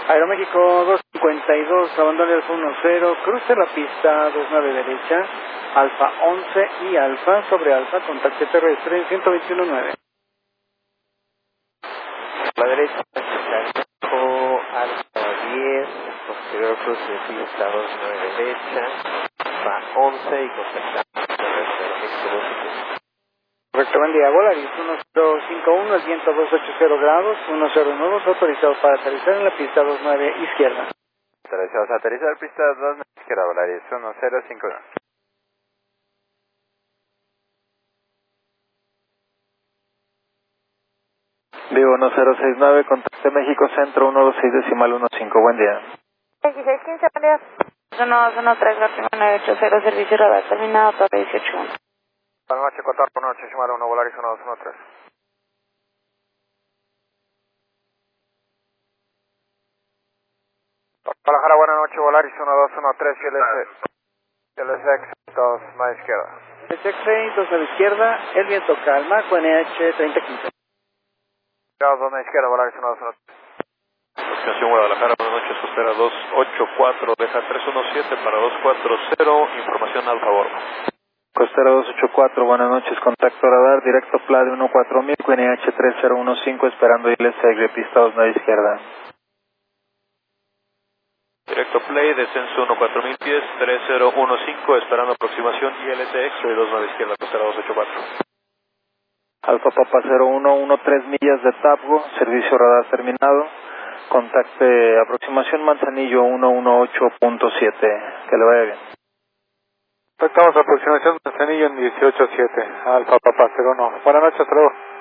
Aeroméxico 252, abandone Alfa 10, cruce la pista 29 derecha, Alfa 11 y Alfa sobre Alfa, contacto terrestre en 121.9. La derecha, Aeroméxico Alfa 10, posterior cruce de pista 29 derecha, Alfa 11 y contactamos terrestre Aeroméxico 252. Correcto, buen día, Volaris 1051, el viento 280 grados, 109, autorizado para aterrizar en la pista 29 izquierda. Autorizados a aterrizar pista 2 izquierda, Volaris 1051. Vivo 1069, contacte México Centro 126.15, buen día. 1615, buen día. 1213, García 980, servicio radar terminado, torre 181. Buenas noches, Qatar 1801, Volaris 1213. Guadalajara, buenas noches, Volaris 1213, LSX 2 más izquierda. SX6, 2 a la izquierda, el viento calma, QNH 3015. 2 más izquierda, Volaris 1213. Estación Guadalajara, buenas noches, Costera 284, deja 317 para 240, información al favor. Costera 284, buenas noches, contacto radar, directo PLA de 14000, QNH 3015, esperando ILSX de pista 29 izquierda. Directo Play, descenso 14000 pies, 3015, esperando aproximación ILSX de 29 izquierda, Costera 284. Alfa Papa 01, 13 millas de Tapgo, servicio radar terminado, contacte aproximación Manzanillo 118.7, que le vaya bien. Estamos aproximación Manzanillo en 18.7, Alfa Papa 01. Buenas noches, hasta luego.